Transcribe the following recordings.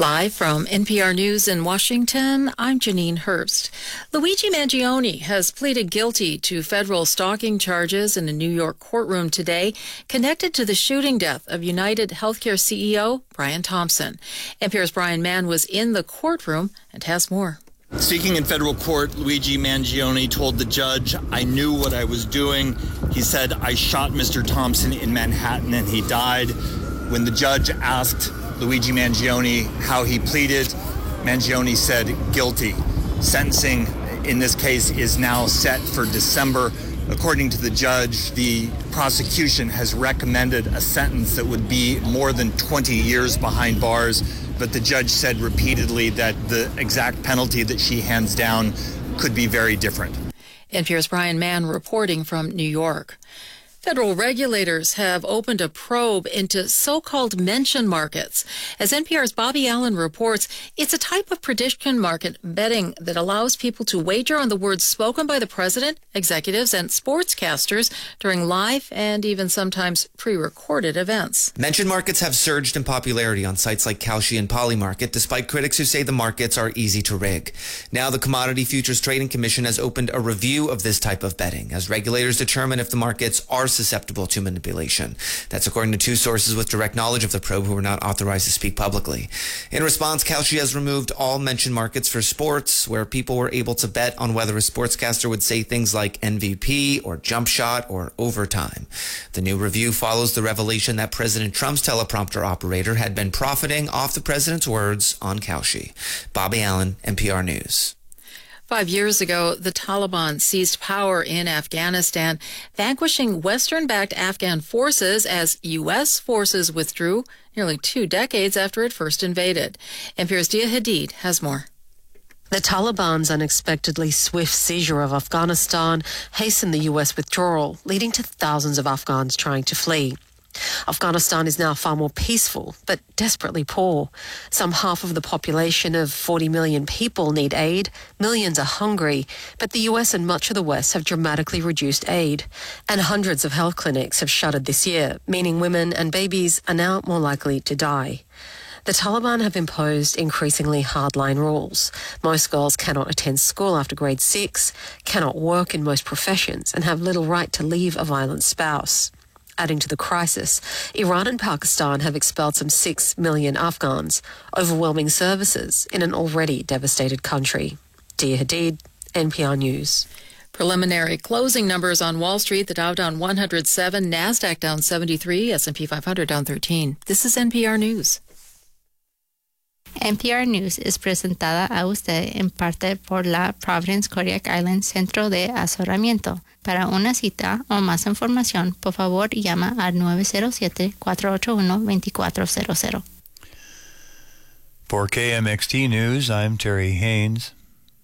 Live from NPR News in Washington, I'm Janine Herbst. Luigi Mangione has pleaded guilty to federal stalking charges in a New York courtroom today, connected to the shooting death of United Healthcare CEO Brian Thompson. NPR's Brian Mann was in the courtroom and has more. Speaking in federal court, Luigi Mangione told the judge, "I knew what I was doing." He said, "I shot Mr. Thompson in Manhattan and he died." When the judge asked Luigi Mangione how he pleaded, Mangione said guilty. Sentencing in this case is now set for December. According to the judge, the prosecution has recommended a sentence that would be more than 20 years behind bars, but the judge said repeatedly that the exact penalty that she hands down could be very different. NPR's Brian Mann reporting from New York. Federal regulators have opened a probe into so-called mention markets. As NPR's Bobby Allen reports, it's a type of prediction market betting that allows people to wager on the words spoken by the president, executives, and sportscasters during live and even sometimes pre-recorded events. Mention markets have surged in popularity on sites like Kalshi and Polymarket, despite critics who say the markets are easy to rig. Now the Commodity Futures Trading Commission has opened a review of this type of betting as regulators determine if the markets are susceptible to manipulation. That's according to two sources with direct knowledge of the probe who were not authorized to speak publicly. In response, Kalshi has removed all mention markets for sports, where people were able to bet on whether a sportscaster would say things like MVP or jump shot or overtime. The new review follows the revelation that President Trump's teleprompter operator had been profiting off the president's words on Kalshi. Bobby Allen, NPR News. 5 years ago, the Taliban seized power in Afghanistan, vanquishing Western-backed Afghan forces as U.S. forces withdrew nearly 2 decades after it first invaded. NPR's Dia Hadid has more. The Taliban's unexpectedly swift seizure of Afghanistan hastened the U.S. withdrawal, leading to thousands of Afghans trying to flee. Afghanistan is now far more peaceful, but desperately poor. Some half of the population of 40 million people need aid. Millions are hungry, but the US and much of the West have dramatically reduced aid. And hundreds of health clinics have shuttered this year, meaning women and babies are now more likely to die. The Taliban have imposed increasingly hardline rules. Most girls cannot attend school after grade 6, cannot work in most professions, and have little right to leave a violent spouse. Adding to the crisis, Iran and Pakistan have expelled some 6 million Afghans, overwhelming services in an already devastated country. Dia Hadid, NPR News. Preliminary closing numbers on Wall Street: the Dow down 107, NASDAQ down 73, S&P 500 down 13. This is NPR News. NPR News es presentada a usted en parte por la Providence Kodiak Island Centro de Asesoramiento. Para una cita o más información, por favor, llama al 907-481-2400. For KMXT News, I'm Terry Haynes.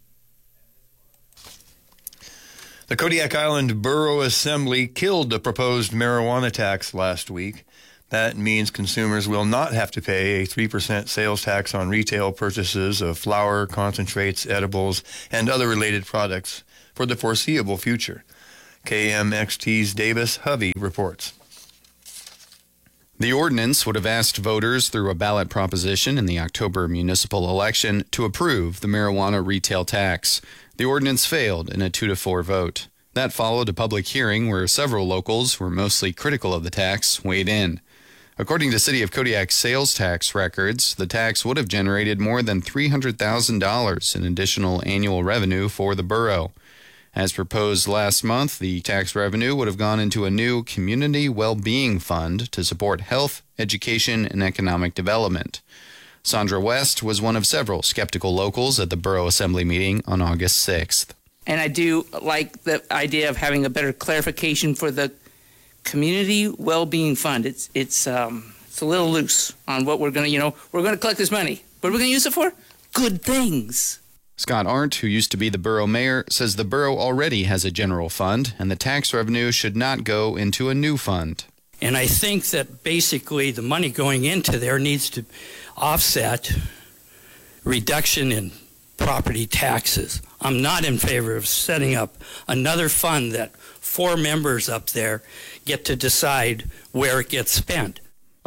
The Kodiak Island Borough Assembly killed the proposed marijuana tax last week. That means consumers will not have to pay a 3% sales tax on retail purchases of flour, concentrates, edibles, and other related products for the foreseeable future. KMXT's Davis Hovey reports. The ordinance would have asked voters through a ballot proposition in the October municipal election to approve the marijuana retail tax. The ordinance failed in a 2-4 vote. That followed a public hearing where several locals who were mostly critical of the tax weighed in. According to City of Kodiak sales tax records, the tax would have generated more than $300,000 in additional annual revenue for the borough. As proposed last month, the tax revenue would have gone into a new community well-being fund to support health, education, and economic development. Sandra West was one of several skeptical locals at the Borough Assembly meeting on August 6th. And I do like the idea of having a better clarification for the Community Well-Being Fund. It's a little loose on what we're going to, we're going to collect this money. What are we going to use it for? Good things. Scott Arndt, who used to be the borough mayor, says the borough already has a general fund and the tax revenue should not go into a new fund. And I think that basically the money going into there needs to offset reduction in property taxes. I'm not in favor of setting up another fund that 4 members up there get to decide where it gets spent.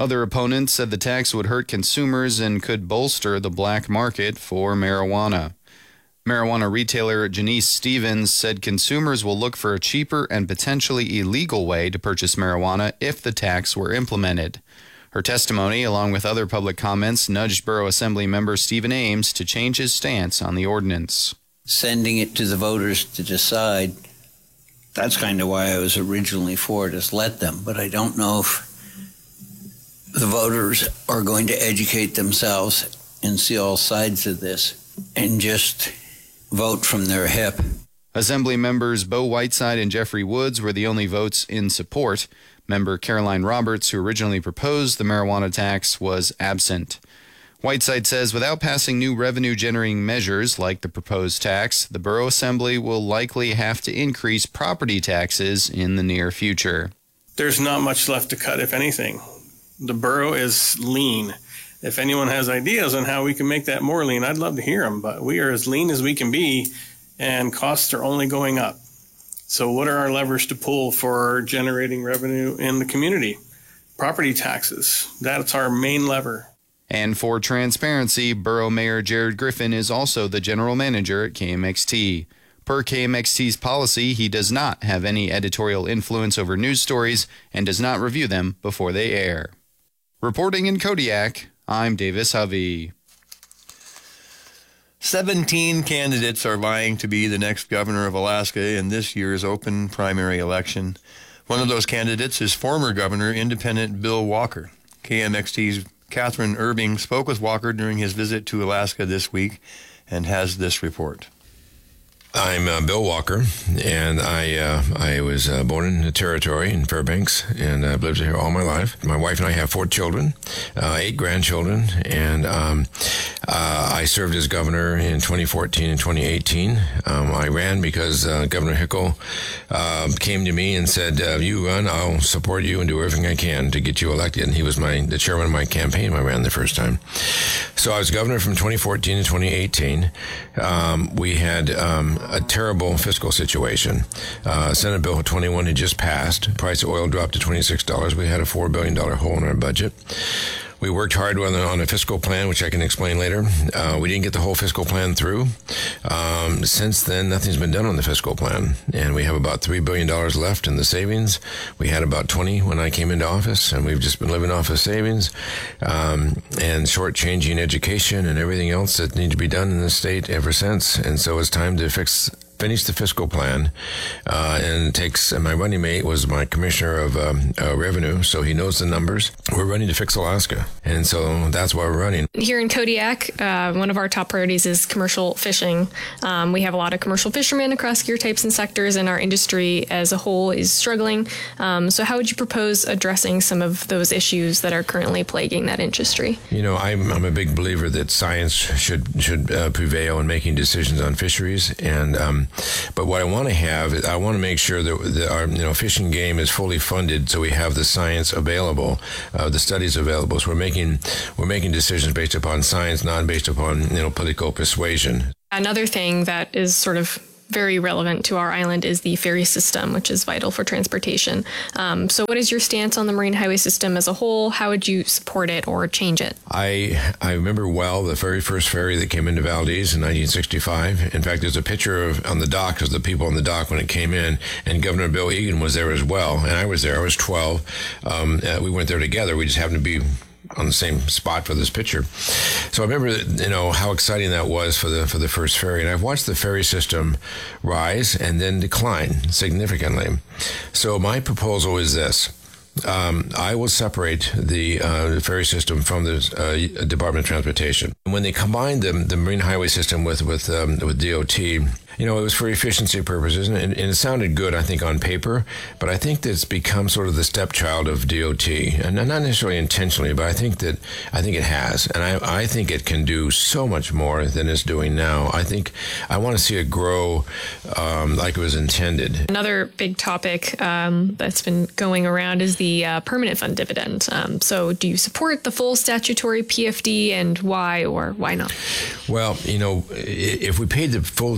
Other opponents said the tax would hurt consumers and could bolster the black market for marijuana. Marijuana retailer Janice Stevens said consumers will look for a cheaper and potentially illegal way to purchase marijuana if the tax were implemented. Her testimony, along with other public comments, nudged Borough Assembly member Stephen Ames to change his stance on the ordinance. Sending it to the voters to decide, that's kind of why I was originally for it, is let them. But I don't know if the voters are going to educate themselves and see all sides of this and just vote from their hip. Assembly members Bo Whiteside and Jeffrey Woods were the only votes in support. Member Caroline Roberts, who originally proposed the marijuana tax, was absent. Whiteside says without passing new revenue-generating measures like the proposed tax, the Borough Assembly will likely have to increase property taxes in the near future. There's not much left to cut, if anything. The borough is lean. If anyone has ideas on how we can make that more lean, I'd love to hear them, but we are as lean as we can be, and costs are only going up. So what are our levers to pull for generating revenue in the community? Property taxes. That's our main lever. And for transparency, Borough Mayor Jared Griffin is also the general manager at KMXT. Per KMXT's policy, he does not have any editorial influence over news stories and does not review them before they air. Reporting in Kodiak, I'm Davis Hovey. 17 candidates are vying to be the next governor of Alaska in this year's open primary election. One of those candidates is former Governor Independent Bill Walker. KMXT's Catherine Irving spoke with Walker during his visit to Alaska this week and has this report. I'm Bill Walker, and I was born in the Territory in Fairbanks, and I've lived here all my life. My wife and I have 4 children, 8 grandchildren, and I served as governor in 2014 and 2018. I ran because Governor Hickel came to me and said, you run, I'll support you and do everything I can to get you elected. And he was the chairman of my campaign when I ran the first time. So I was governor from 2014 to 2018. We had a terrible fiscal situation. Senate Bill 21 had just passed. Price of oil dropped to $26. We had a $4 billion hole in our budget. We worked hard on a fiscal plan, which I can explain later. We didn't get the whole fiscal plan through. Since then, nothing's been done on the fiscal plan, and we have about $3 billion left in the savings. We had about 20 when I came into office, and we've just been living off of savings and shortchanging education and everything else that needs to be done in the state ever since. And so it's time to finish the fiscal plan, and it takes, my running mate was my commissioner of revenue, so he knows the numbers. We're running to fix Alaska, and so that's why we're running. Here in Kodiak, one of our top priorities is commercial fishing. We have a lot of commercial fishermen across gear types and sectors, and our industry as a whole is struggling. So how would you propose addressing some of those issues that are currently plaguing that industry? You know, I'm a big believer that science should prevail in making decisions on fisheries, and but what I want to have is I want to make sure that our fishing game is fully funded, so we have the science available, the studies available. So we're making decisions based upon science, not based upon political persuasion. Another thing that is sort of very relevant to our island is the ferry system, which is vital for transportation. So what is your stance on the marine highway system as a whole? How would you support it or change it? I remember well the very first ferry that came into Valdez in 1965. In fact, there's a picture on the dock of the people on the dock when it came in, and Governor Bill Egan was there as well, and I was there. I was 12. We went there together. We just happened to be on the same spot for this picture. So I remember, how exciting that was for the first ferry. And I've watched the ferry system rise and then decline significantly. So my proposal is this. I will separate the ferry system from the Department of Transportation. When they combined the marine highway system with DOT, it was for efficiency purposes, and it sounded good, I think, on paper, but I think that it's become sort of the stepchild of DOT, and not necessarily intentionally, but I think it has, and I think it can do so much more than it's doing now. I want to see it grow like it was intended. Another big topic that's been going around is the permanent fund dividend. So do you support the full statutory PFD, and why or why not? Well, if we paid the full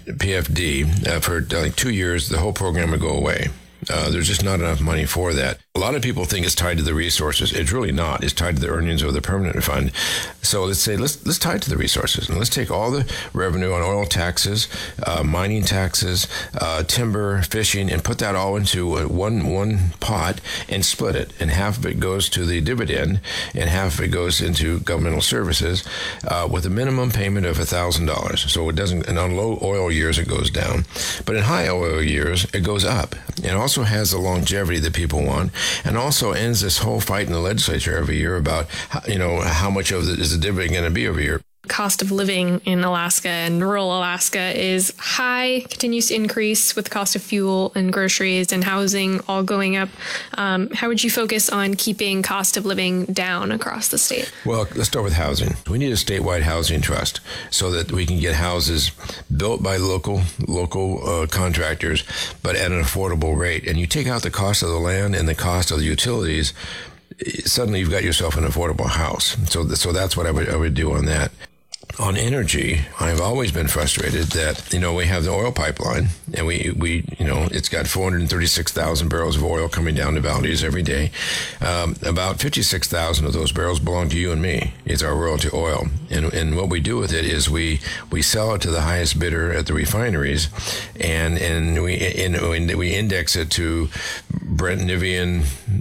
PFD for like 2 years, the whole program would go away. There's just not enough money for that. A lot of people think it's tied to the resources. It's really not. It's tied to the earnings of the permanent fund. So let's tie it to the resources, and let's take all the revenue on oil taxes, mining taxes, timber, fishing, and put that all into one pot and split it. And half of it goes to the dividend, and half of it goes into governmental services, with a minimum payment of $1,000. So it doesn't. And on low oil years it goes down, but in high oil years it goes up. It also has the longevity that people want. And also ends this whole fight in the legislature every year about, how much of it is the dividend going to be every year. Cost of living in Alaska and rural Alaska is high, continues to increase with the cost of fuel and groceries and housing all going up. How would you focus on keeping cost of living down across the state? Well, let's start with housing. We need a statewide housing trust so that we can get houses built by local contractors, but at an affordable rate. And you take out the cost of the land and the cost of the utilities, suddenly you've got yourself an affordable house. So that's what I would do on that. On energy, I've always been frustrated that, we have the oil pipeline, and we it's got 436,000 barrels of oil coming down to Valdez every day. About 56,000 of those barrels belong to you and me. It's our royalty oil. And what we do with it is we sell it to the highest bidder at the refineries, and we index it to Brent, Nivian,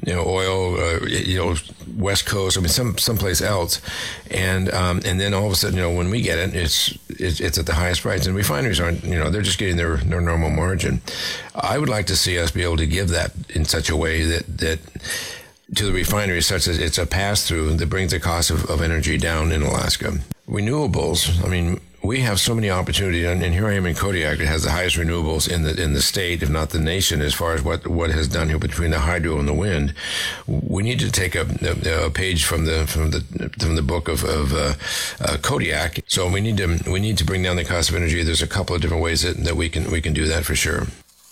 oil, West Coast, someplace else. And then all of a sudden, when we get it, it's at the highest price, and refineries aren't, they're just getting their normal margin. I would like to see us be able to give that in such a way that to the refineries, such as it's a pass-through that brings the cost of energy down in Alaska. Renewables, we have so many opportunities, and here I am in Kodiak. It has the highest renewables in the state, if not the nation, as far as what has done here between the hydro and the wind. We need to take a page from the book of Kodiak. So we need to bring down the cost of energy. There's a couple of different ways that we can do that for sure.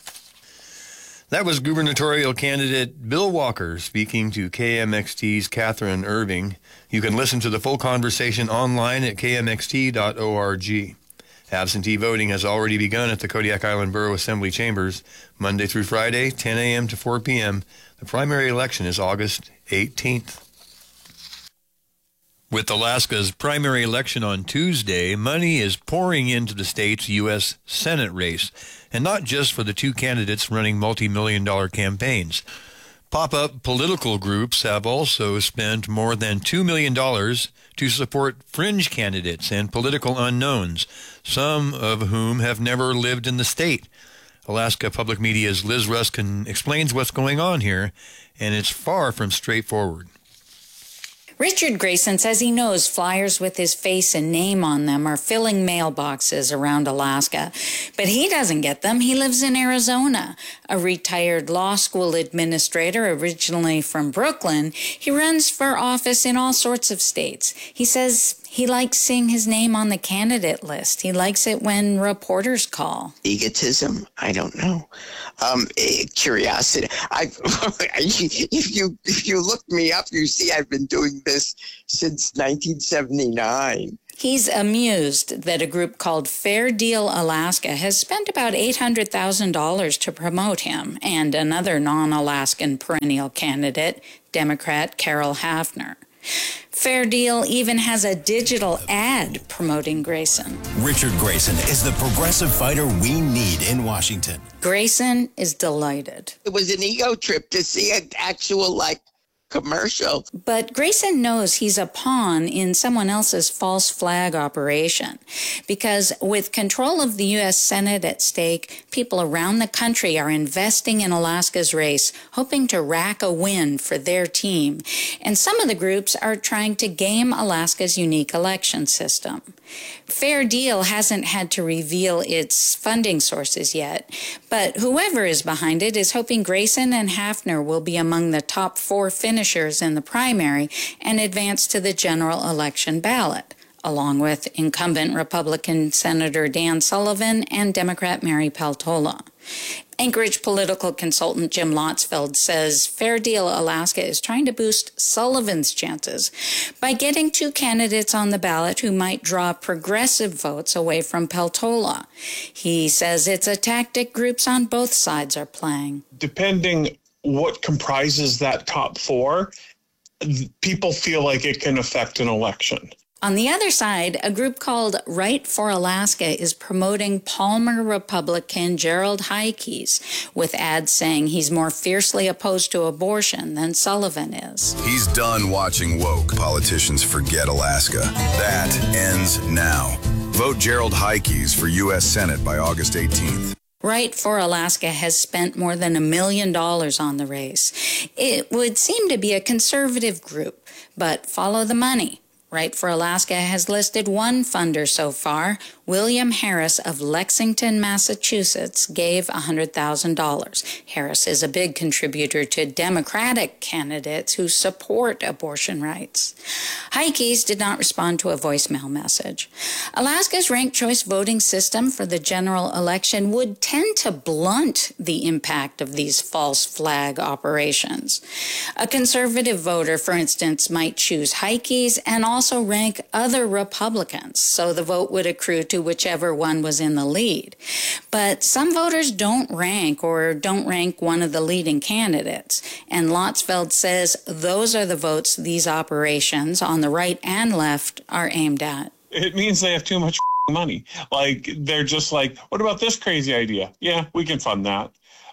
That was gubernatorial candidate Bill Walker speaking to KMXT's Catherine Irving. You can listen to the full conversation online at kmxt.org. Absentee voting has already begun at the Kodiak Island Borough Assembly Chambers, Monday through Friday, 10 a.m. to 4 p.m. The primary election is August 18th. With Alaska's primary election on Tuesday, money is pouring into the state's U.S. Senate race, and not just for the two candidates running multi-million-dollar campaigns. Pop-up political groups have also spent more than $2 million to support fringe candidates and political unknowns, some of whom have never lived in the state. Alaska Public Media's Liz Ruskin explains what's going on here, and it's far from straightforward. Richard Grayson says he knows flyers with his face and name on them are filling mailboxes around Alaska, but he doesn't get them. He lives in Arizona. A retired law school administrator originally from Brooklyn, he runs for office in all sorts of states. He says he likes seeing his name on the candidate list. He likes it when reporters call. Egotism? I don't know. Curiosity. If you look me up, you see I've been doing this since 1979. He's amused that a group called Fair Deal Alaska has spent about $800,000 to promote him and another non-Alaskan perennial candidate, Democrat Carol Hafner. Fair Deal even has a digital ad promoting Grayson. Richard Grayson is the progressive fighter we need in Washington. Grayson is delighted. It was an ego trip to see an actual, commercial. But Grayson knows he's a pawn in someone else's false flag operation, because with control of the U.S. Senate at stake, people around the country are investing in Alaska's race, hoping to rack a win for their team. And some of the groups are trying to game Alaska's unique election system. Fair Deal hasn't had to reveal its funding sources yet, but whoever is behind it is hoping Grayson and Hafner will be among the top 4 finishers in the primary and advance to the general election ballot, along with incumbent Republican Senator Dan Sullivan and Democrat Mary Peltola. Anchorage political consultant Jim Lotsfeld says Fair Deal Alaska is trying to boost Sullivan's chances by getting 2 candidates on the ballot who might draw progressive votes away from Peltola. He says it's a tactic groups on both sides are playing. Depending what comprises that top four, people feel like it can affect an election. On the other side, a group called Right for Alaska is promoting Palmer Republican Gerald Highkeys with ads saying he's more fiercely opposed to abortion than Sullivan is. He's done watching woke politicians forget Alaska. That ends now. Vote Gerald Highkeys for U.S. Senate by August 18th. Right for Alaska has spent more than $1 million on the race. It would seem to be a conservative group, but follow the money. Right for Alaska has listed one funder so far. William Harris of Lexington, Massachusetts, gave $100,000. Harris is a big contributor to Democratic candidates who support abortion rights. Highkeys did not respond to a voicemail message. Alaska's ranked choice voting system for the general election would tend to blunt the impact of these false flag operations. A conservative voter, for instance, might choose Highkeys and also rank other Republicans, so the vote would accrue to whichever one was in the lead. But some voters don't rank one of the leading candidates, and Lotsfeld says those are the votes these operations on the right and left are aimed at. It means they have too much money. Like, they're just like, what about this crazy idea? Yeah, we can fund that.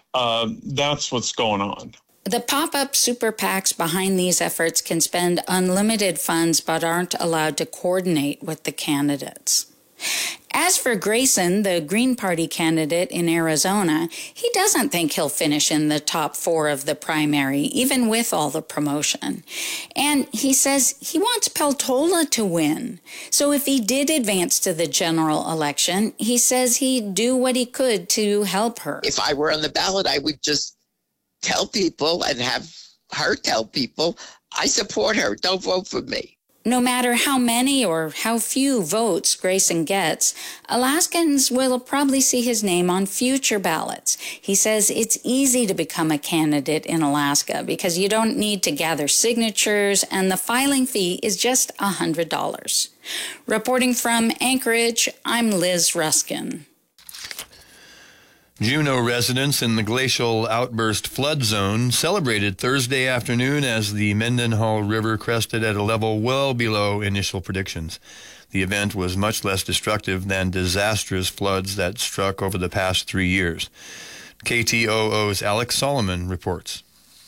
That's what's going on. The pop-up super PACs behind these efforts can spend unlimited funds but aren't allowed to coordinate with the candidates. As for Grayson, the Green Party candidate in Arizona, he doesn't think he'll finish in the top 4 of the primary, even with all the promotion. And he says he wants Peltola to win. So if he did advance to the general election, he says he'd do what he could to help her. If I were on the ballot, I would just tell people and have her tell people, I support her, don't vote for me. No matter how many or how few votes Grayson gets, Alaskans will probably see his name on future ballots. He says it's easy to become a candidate in Alaska because you don't need to gather signatures and the filing fee is just $100. Reporting from Anchorage, I'm Liz Ruskin. Juneau residents in the glacial outburst flood zone celebrated Thursday afternoon as the Mendenhall River crested at a level well below initial predictions. The event was much less destructive than disastrous floods that struck over the past 3 years. KTOO's Alex Solomon reports.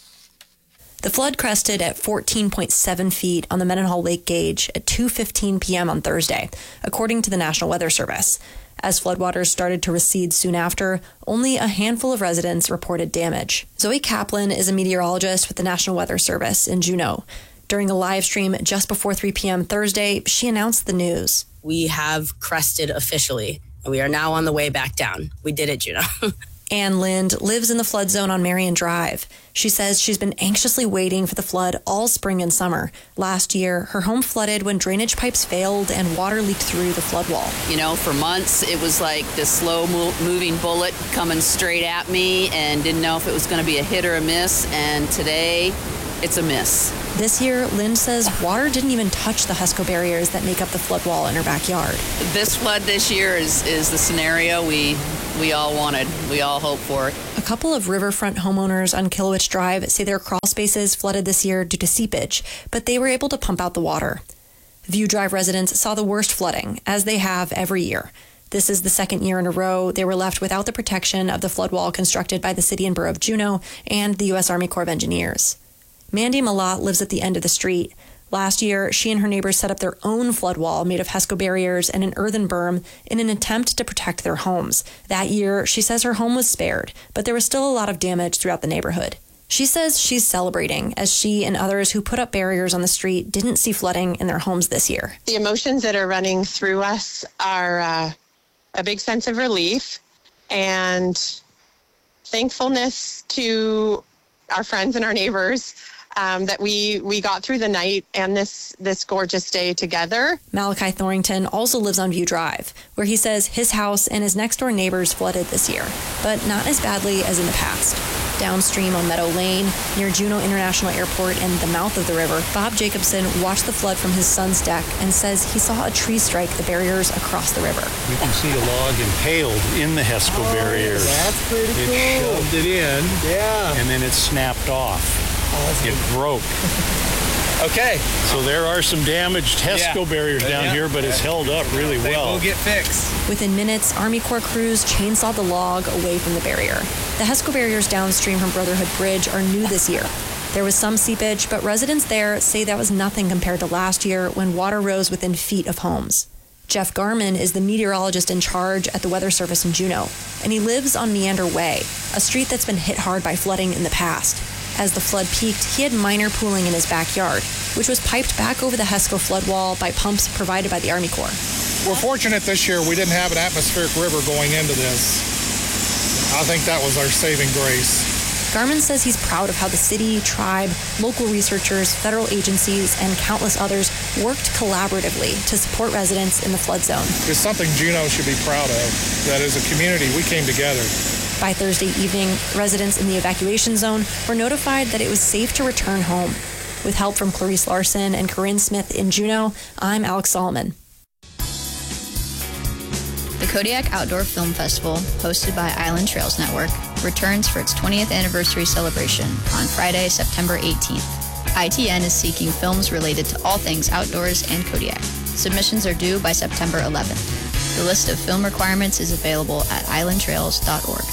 The flood crested at 14.7 feet on the Mendenhall Lake gauge at 2:15 p.m. on Thursday, according to the National Weather Service. As floodwaters started to recede soon after, only a handful of residents reported damage. Zoe Kaplan is a meteorologist with the National Weather Service in Juneau. During a live stream just before 3 p.m. Thursday, she announced the news. We have crested officially, and we are now on the way back down. We did it, Juneau. Ann Lind lives in the flood zone on Marion Drive. She says she's been anxiously waiting for the flood all spring and summer. Last year, her home flooded when drainage pipes failed and water leaked through the flood wall. You know, for months, it was like this slow-moving bullet coming straight at me and didn't know if it was going to be a hit or a miss. And today, it's a miss. This year, Lind says water didn't even touch the Husco barriers that make up the flood wall in her backyard. This flood this year is the scenario we all wanted. We all hoped for it. A couple of riverfront homeowners on Killowitz Drive say their crawl spaces flooded this year due to seepage, but they were able to pump out the water. View Drive residents saw the worst flooding, as they have every year. This is the second year in a row they were left without the protection of the flood wall constructed by the City and Borough of Juneau and the U.S. Army Corps of Engineers. Mandy Malat lives at the end of the street. Last year, she and her neighbors set up their own flood wall made of Hesco barriers and an earthen berm in an attempt to protect their homes. That year, she says her home was spared, but there was still a lot of damage throughout the neighborhood. She says she's celebrating as she and others who put up barriers on the street didn't see flooding in their homes this year. The emotions that are running through us are a big sense of relief and thankfulness to our friends and our neighbors that we got through the night and this gorgeous day together. Malachi Thorington also lives on View Drive, where he says his house and his next door neighbors flooded this year, but not as badly as in the past. Downstream on Meadow Lane, near Juneau International Airport and the mouth of the river, Bob Jacobson watched the flood from his son's deck and says he saw a tree strike the barriers across the river. You can see a log impaled in the HESCO barriers. That's pretty cool. It shoved it in, yeah, and then it snapped off. It broke. Okay. So there are some damaged HESCO barriers down here, but it's held up really well. They will get fixed. Within minutes, Army Corps crews chainsawed the log away from the barrier. The HESCO barriers downstream from Brotherhood Bridge are new this year. There was some seepage, but residents there say that was nothing compared to last year when water rose within feet of homes. Jeff Garman is the meteorologist in charge at the Weather Service in Juneau, and he lives on Meander Way, a street that's been hit hard by flooding in the past. As the flood peaked, he had minor pooling in his backyard, which was piped back over the HESCO flood wall by pumps provided by the Army Corps. We're fortunate this year we didn't have an atmospheric river going into this. I think that was our saving grace. Garman says he's proud of how the city, tribe, local researchers, federal agencies, and countless others worked collaboratively to support residents in the flood zone. It's something Juneau should be proud of, that as a community we came together. By Thursday evening, residents in the evacuation zone were notified that it was safe to return home. With help from Clarice Larson and Corinne Smith in Juneau, I'm Alex Solomon. The Kodiak Outdoor Film Festival, hosted by Island Trails Network, returns for its 20th anniversary celebration on Friday, September 18th. ITN is seeking films related to all things outdoors and Kodiak. Submissions are due by September 11th. The list of film requirements is available at islandtrails.org.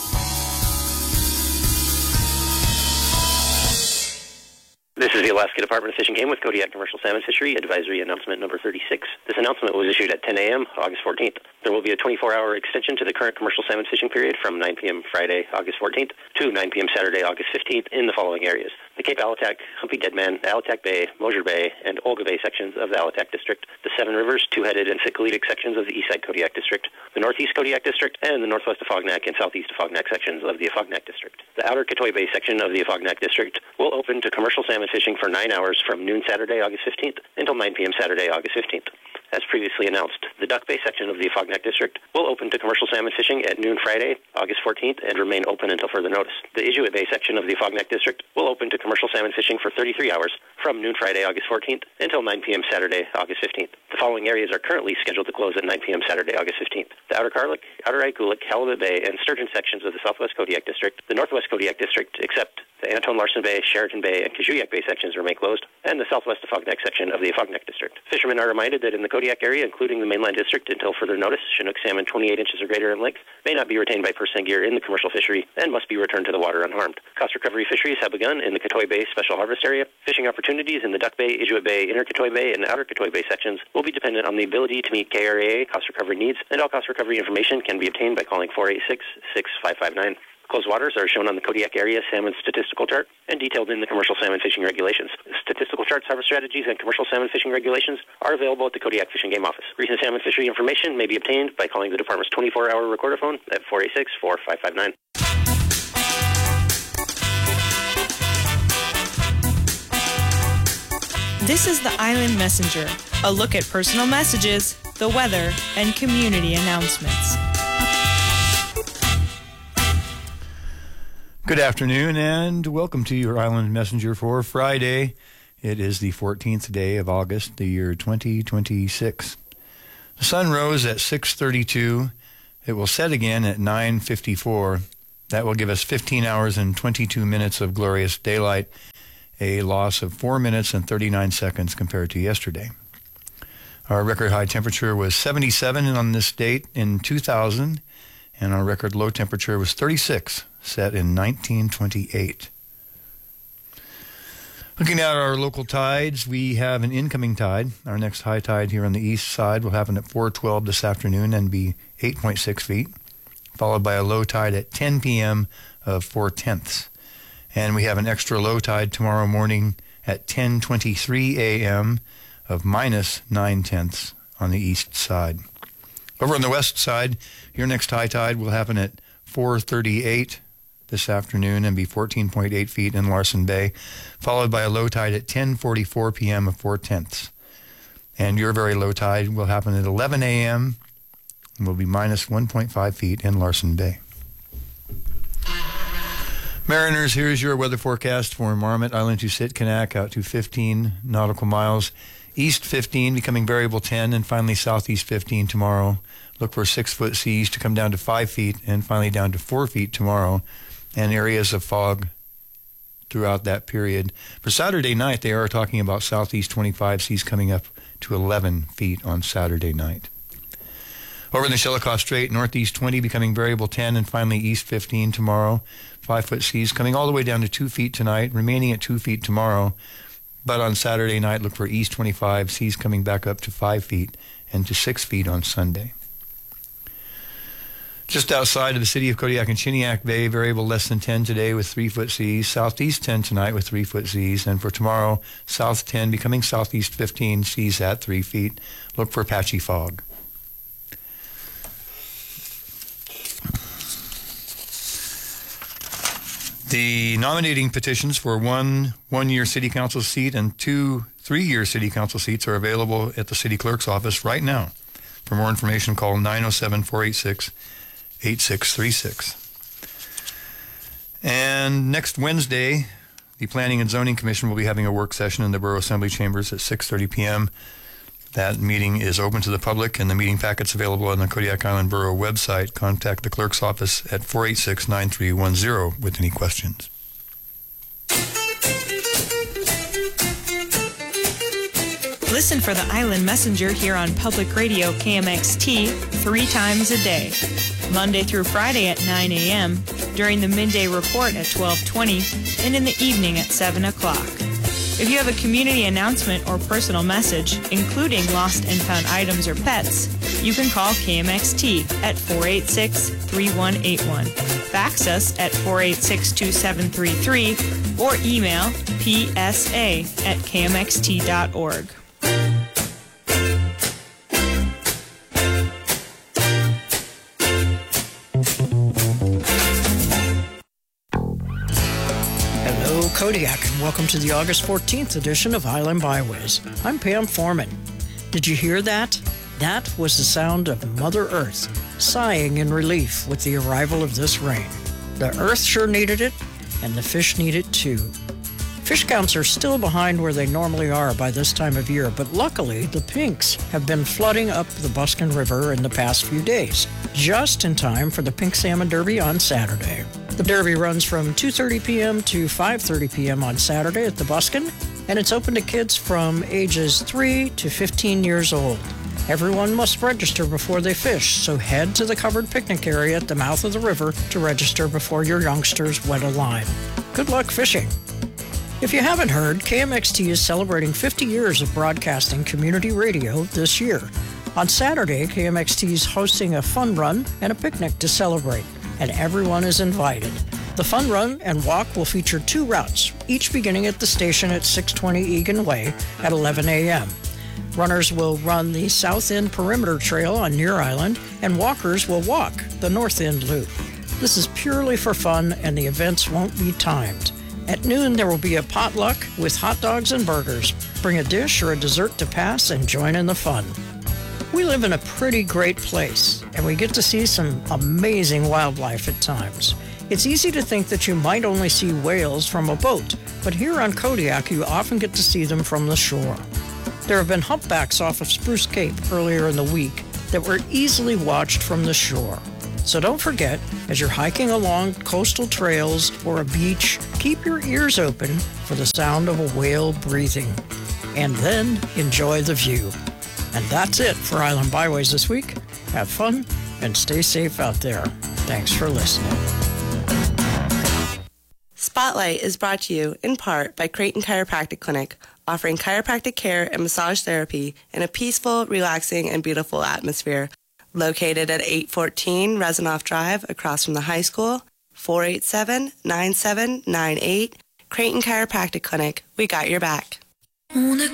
This is the Alaska Department of Fish and Game with Kodiak Commercial Salmon Fishery Advisory Announcement number 36. This announcement was issued at 10 a.m. August 14th. There will be a 24-hour extension to the current commercial salmon fishing period from 9 p.m. Friday, August 14th to 9 p.m. Saturday, August 15th in the following areas: the Cape Alatac, Humpy Deadman, Alatac Bay, Mosier Bay, and Olga Bay sections of the Alatac District, the Seven Rivers, Two-Headed, and Sikalitic sections of the Eastside Kodiak District, the Northeast Kodiak District, and the Northwest Afognak and Southeast Afognak sections of the Afognak District. The Outer Katoi Bay section of the Afognak District will open to commercial salmon fishing for 9 hours from noon Saturday, August 15th until 9 p.m. Saturday, August 15th. As previously announced, the Duck Bay section of the Afognak District will open to commercial salmon fishing at noon Friday, August 14th, and remain open until further notice. The Inuit Bay section of the Afognak District will open to commercial salmon fishing for 33 hours from noon Friday, August 14th, until 9 p.m. Saturday, August 15th. The following areas are currently scheduled to close at 9 p.m. Saturday, August 15th. The Outer Karluk, Outer Ikulik, Halibut Bay, and Sturgeon sections of the Southwest Kodiak District, the Northwest Kodiak District, except the Anton Larson Bay, Sheraton Bay, and Kajuyak Bay sections remain closed, and the Southwest Afognak section of the Afognak District. Fishermen are reminded that in the Kodiak area, including the mainland district, until further notice, Chinook salmon 28 inches or greater in length may not be retained by person gear in the commercial fishery and must be returned to the water unharmed. Cost recovery fisheries have begun in the Katoi Bay Special Harvest Area. Fishing opportunities in the Duck Bay, Inuit Bay, Inner Katoi Bay, and Outer Katoi Bay sections will be dependent on the ability to meet KRAA cost recovery needs, and all cost recovery information can be obtained by calling 486-6559. Closed waters are shown on the Kodiak Area Salmon Statistical Chart and detailed in the Commercial Salmon Fishing Regulations. Statistical charts, harvest strategies, and commercial salmon fishing regulations are available at the Kodiak Fish and Game Office. Recent salmon fishery information may be obtained by calling the department's 24-hour recorder phone at 486-4559. This is the Island Messenger, a look at personal messages, the weather, and community announcements. Good afternoon and welcome to your Island Messenger for Friday. It is the 14th day of August, the year 2026. The sun rose at 6:32. It will set again at 9:54. That will give us 15 hours and 22 minutes of glorious daylight, a loss of 4 minutes and 39 seconds compared to yesterday. Our record high temperature was 77 on this date in 2000, and our record low temperature was 36, set in 1928. Looking at our local tides, we have an incoming tide. Our next high tide here on the east side will happen at 4:12 this afternoon and be 8.6 feet, followed by a low tide at 10 p.m. of 4/10. And we have an extra low tide tomorrow morning at 10:23 a.m. of minus 9/10 on the east side. Over on the west side, your next high tide will happen at 4:38 this afternoon and be 14.8 feet in Larson Bay, followed by a low tide at 10:44 p.m. of 4/10. And your very low tide will happen at 11 a.m. and will be minus 1.5 feet in Larson Bay. Mariners, here's your weather forecast for Marmot Island to Sitkinak out to 15 nautical miles. East 15 becoming variable 10, and finally southeast 15 tomorrow. Look for 6-foot seas to come down to 5 feet and finally down to 4 feet tomorrow, and areas of fog throughout that period. For Saturday night, they are talking about southeast 25 seas coming up to 11 feet on Saturday night. Over in the Shelikof Strait, northeast 20 becoming variable 10, and finally east 15 tomorrow. 5-foot seas coming all the way down to 2 feet tonight, remaining at 2 feet tomorrow. But on Saturday night, look for east 25, seas coming back up to 5 feet and to 6 feet on Sunday. Just outside of the city of Kodiak and Chiniak Bay, variable less than 10 today with 3-foot seas. Southeast 10 tonight with 3-foot seas. And for tomorrow, south 10 becoming southeast 15, seas at 3 feet. Look for patchy fog. The nominating petitions for one-year city council seat and 2 3-year city council seats are available at the city clerk's office right now. For more information, call 907-486-8636. And next Wednesday, the Planning and Zoning Commission will be having a work session in the Borough Assembly Chambers at 6:30 p.m. That meeting is open to the public, and the meeting packet's available on the Kodiak Island Borough website. Contact the clerk's office at 486-9310 with any questions. Listen for the Island Messenger here on Public Radio KMXT 3 times a day, Monday through Friday at 9 a.m., during the midday report at 12:20, and in the evening at 7 o'clock. If you have a community announcement or personal message, including lost and found items or pets, you can call KMXT at 486-3181, fax us at 486-2733, or email psa@kmxt.org. Hello, Kodiak, and welcome to the August 14th edition of Island Byways. I'm Pam Foreman. Did you hear that? That was the sound of Mother Earth sighing in relief with the arrival of this rain. The earth sure needed it, and the fish need it too. Fish counts are still behind where they normally are by this time of year, but luckily the pinks have been flooding up the Buskin River in the past few days, just in time for the Pink Salmon Derby on Saturday. The Derby runs from 2:30 p.m. to 5:30 p.m. on Saturday at the Buskin, and it's open to kids from ages 3 to 15 years old. Everyone must register before they fish, so head to the covered picnic area at the mouth of the river to register before your youngsters wet a line. Good luck fishing. If you haven't heard, KMXT is celebrating 50 years of broadcasting community radio this year. On Saturday, KMXT is hosting a fun run and a picnic to celebrate, and everyone is invited. The fun run and walk will feature 2 routes, each beginning at the station at 620 Egan Way at 11 a.m. Runners will run the South End Perimeter Trail on Near Island, and walkers will walk the North End Loop. This is purely for fun, and the events won't be timed. At noon, there will be a potluck with hot dogs and burgers. Bring a dish or a dessert to pass and join in the fun. We live in a pretty great place, and we get to see some amazing wildlife at times. It's easy to think that you might only see whales from a boat, but here on Kodiak, you often get to see them from the shore. There have been humpbacks off of Spruce Cape earlier in the week that were easily watched from the shore. So don't forget, as you're hiking along coastal trails or a beach, keep your ears open for the sound of a whale breathing. And then enjoy the view. And that's it for Island Byways this week. Have fun and stay safe out there. Thanks for listening. Spotlight is brought to you in part by Creighton Chiropractic Clinic, offering chiropractic care and massage therapy in a peaceful, relaxing, and beautiful atmosphere. Located at 814 Resinoff Drive across from the high school, 487-9798. Creighton Chiropractic Clinic. We got your back. On a